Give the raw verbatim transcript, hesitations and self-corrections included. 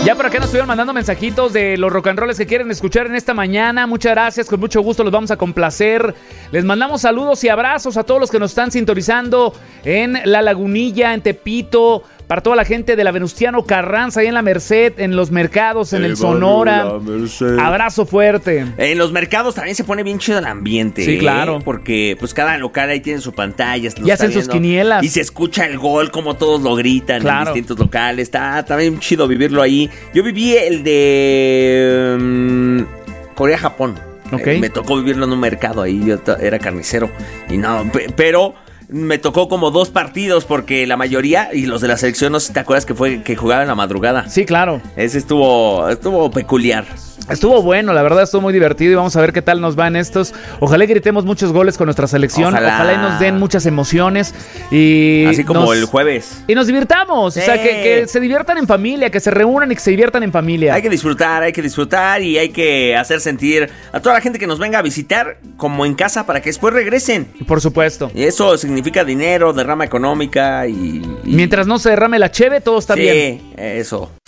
Ya por acá nos estuvieron mandando mensajitos de los rock and rolls que quieren escuchar en esta mañana. Muchas gracias, con mucho gusto los vamos a complacer. Les mandamos saludos y abrazos a todos los que nos están sintonizando en La Lagunilla, en Tepito, para toda la gente de la Venustiano Carranza, ahí en la Merced, en los mercados, en el, el Sonora. Abrazo fuerte. En los mercados también se pone bien chido el ambiente. Sí, claro. ¿eh? Porque pues cada local ahí tiene su pantalla. Y hacen sus quinielas. Y se escucha el gol, como todos lo gritan, claro, en distintos locales. Está, está bien chido vivirlo ahí. Yo viví el de um, Corea-Japón. Okay. Eh, me tocó vivirlo en un mercado ahí. Yo t- era carnicero. Y no, p- pero... me tocó como dos partidos porque la mayoría, y los de la selección, no sé si te acuerdas que fue que jugaban en la madrugada. Sí, claro. Ese estuvo, estuvo peculiar. Estuvo bueno, la verdad estuvo muy divertido y vamos a ver qué tal nos va en estos. Ojalá y gritemos muchos goles con nuestra selección. Ojalá, Ojalá y nos den muchas emociones. Y así como nos, el jueves. Y nos divirtamos. Sí. O sea, que, que se diviertan en familia, que se reúnan y que se diviertan en familia. Hay que disfrutar, hay que disfrutar y hay que hacer sentir a toda la gente que nos venga a visitar como en casa para que después regresen. Por supuesto. Y eso significa dinero, derrama económica y... y... mientras no se derrame la cheve, todo está sí, bien. Sí, eso.